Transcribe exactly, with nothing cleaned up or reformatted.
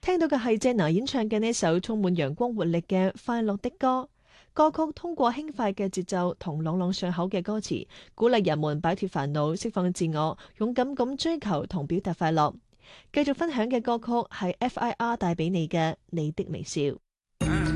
聽到嘅係謝娜演唱嘅呢首充滿陽光活力嘅《快樂的歌》。歌曲通過輕快嘅節奏同朗朗上口嘅歌詞，鼓勵人們擺脫煩惱，釋放自我，勇敢咁追求同表達快樂。繼續分享嘅歌曲係 F I R 帶俾你嘅《你的微笑》。